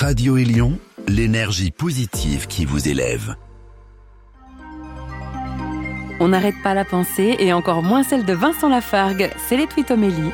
Radio Élion, l'énergie positive qui vous élève. On n'arrête pas la pensée et encore moins celle de Vincent Lafargue, c'est les Twitomélie.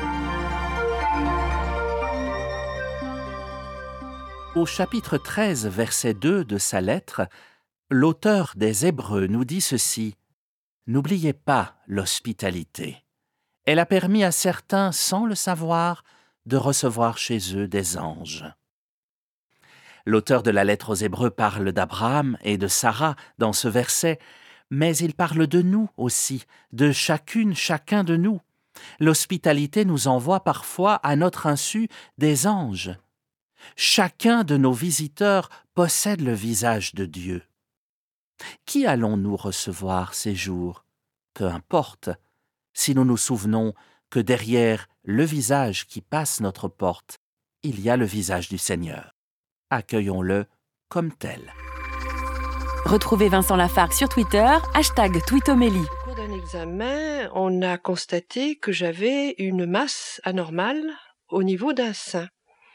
Au chapitre 13, verset 2 de sa lettre, l'auteur des Hébreux nous dit ceci: « N'oubliez pas l'hospitalité. Elle a permis à certains, sans le savoir, de recevoir chez eux des anges. » L'auteur de la lettre aux Hébreux parle d'Abraham et de Sarah dans ce verset, mais il parle de nous aussi, de chacun de nous. L'hospitalité nous envoie parfois à notre insu des anges. Chacun de nos visiteurs possède le visage de Dieu. Qui allons-nous recevoir ces jours? Peu importe, si nous nous souvenons que derrière le visage qui passe notre porte, il y a le visage du Seigneur. Accueillons-le comme tel. Retrouvez Vincent Lafargue sur Twitter, #Twitomélie. Au cours d'un examen, on a constaté que j'avais une masse anormale au niveau d'un sein.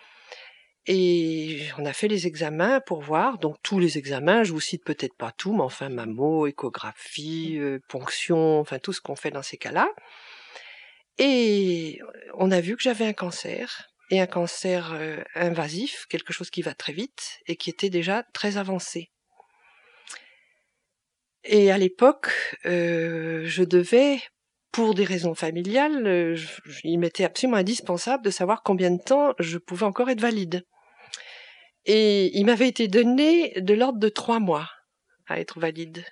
Et on a fait les examens pour voir, donc tous les examens, je vous cite peut-être pas tout, mais enfin mammo, échographie, ponction, enfin tout ce qu'on fait dans ces cas-là. Et on a vu que j'avais un cancer, et un cancer invasif, quelque chose qui va très vite, et qui était déjà très avancé. Et à l'époque, je devais, pour des raisons familiales, il m'était absolument indispensable de savoir combien de temps je pouvais encore être valide. Et il m'avait été donné de l'ordre de 3 mois à être valide.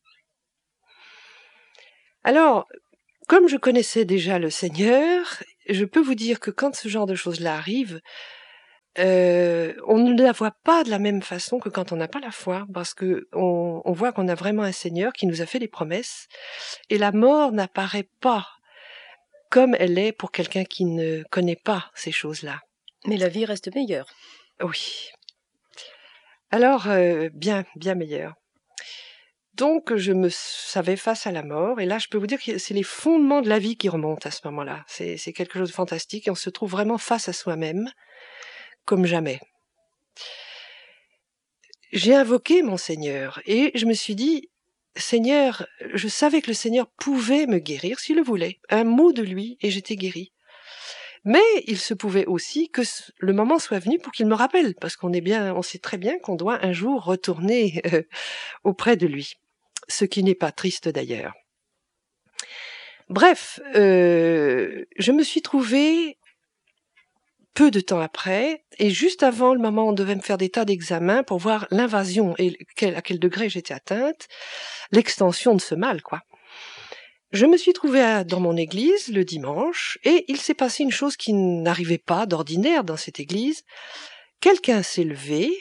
Alors, comme je connaissais déjà le Seigneur, je peux vous dire que quand ce genre de choses-là arrive, on ne la voit pas de la même façon que quand on n'a pas la foi, parce que on voit qu'on a vraiment un Seigneur qui nous a fait des promesses, et la mort n'apparaît pas comme elle est pour quelqu'un qui ne connaît pas ces choses-là. Mais la vie reste meilleure. Oui. Alors, bien meilleure. Donc, je me savais face à la mort, et là, je peux vous dire que c'est les fondements de la vie qui remontent à ce moment-là. C'est quelque chose de fantastique, et on se trouve vraiment face à soi-même, comme jamais. J'ai invoqué mon Seigneur, et je me suis dit, Seigneur, je savais que le Seigneur pouvait me guérir s'il le voulait. Un mot de lui, et j'étais guérie. Mais il se pouvait aussi que le moment soit venu pour qu'il me rappelle, parce on sait très bien qu'on doit un jour retourner auprès de lui. Ce qui n'est pas triste d'ailleurs. Bref, je me suis trouvée peu de temps après, et juste avant le moment où on devait me faire des tas d'examens pour voir l'invasion et à quel degré j'étais atteinte, l'extension de ce mal, quoi. Je me suis trouvée dans mon église le dimanche, et il s'est passé une chose qui n'arrivait pas d'ordinaire dans cette église. Quelqu'un s'est levé,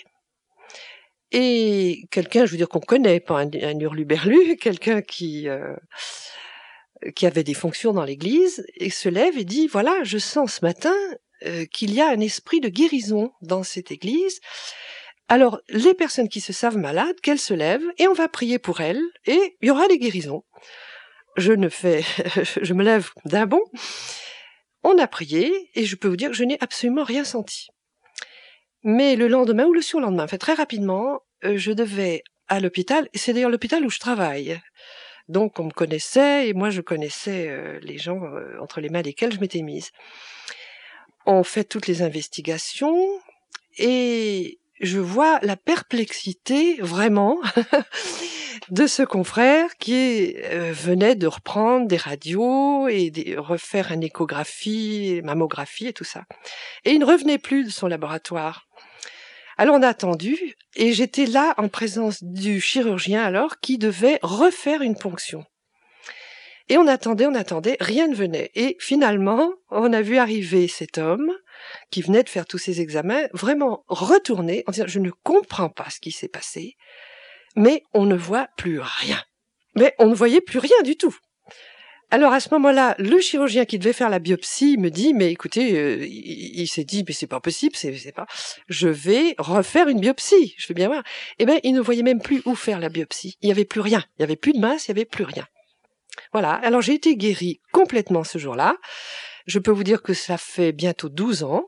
et quelqu'un, je veux dire qu'on connaît, pas un hurluberlu, quelqu'un qui avait des fonctions dans l'église, et se lève et dit, voilà, je sens ce matin qu'il y a un esprit de guérison dans cette église. Alors, les personnes qui se savent malades, qu'elles se lèvent, et on va prier pour elles, et il y aura des guérisons. Je me lève d'un bond, on a prié, et je peux vous dire que je n'ai absolument rien senti. Mais le lendemain ou le surlendemain, en fait très rapidement, je devais à l'hôpital, et c'est d'ailleurs l'hôpital où je travaille. Donc on me connaissait, et moi je connaissais les gens entre les mains desquels je m'étais mise. On fait toutes les investigations, et je vois la perplexité, vraiment, de ce confrère qui venait de reprendre des radios et de refaire une échographie, mammographie et tout ça. Et il ne revenait plus de son laboratoire. Alors on a attendu, et j'étais là en présence du chirurgien alors qui devait refaire une ponction. Et on attendait, rien ne venait. Et finalement, on a vu arriver cet homme qui venait de faire tous ces examens, vraiment retourné en disant « Je ne comprends pas ce qui s'est passé, mais on ne voit plus rien. » Mais on ne voyait plus rien du tout. Alors à ce moment-là, le chirurgien qui devait faire la biopsie me dit « Mais écoutez, il s'est dit « Mais c'est pas possible, c'est pas... Je vais refaire une biopsie, je veux bien voir. » Eh bien, il ne voyait même plus où faire la biopsie. Il n'y avait plus rien. Il n'y avait plus de masse, il n'y avait plus rien. Voilà, alors j'ai été guérie complètement ce jour-là. Je peux vous dire que ça fait bientôt 12 ans.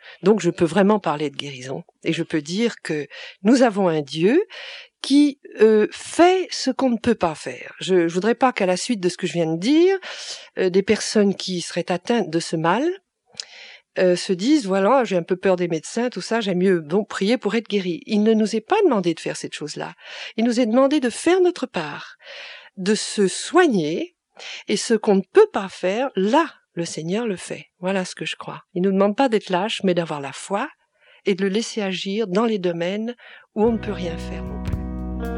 Donc je peux vraiment parler de guérison et je peux dire que nous avons un Dieu qui fait ce qu'on ne peut pas faire. Je voudrais pas qu'à la suite de ce que je viens de dire, des personnes qui seraient atteintes de ce mal se disent, voilà, j'ai un peu peur des médecins, tout ça, j'aime mieux prier pour être guéri. Il ne nous est pas demandé de faire cette chose-là. Il nous est demandé de faire notre part, de se soigner, et ce qu'on ne peut pas faire, là, le Seigneur le fait. Voilà ce que je crois. Il nous demande pas d'être lâche, mais d'avoir la foi et de le laisser agir dans les domaines où on ne peut rien faire.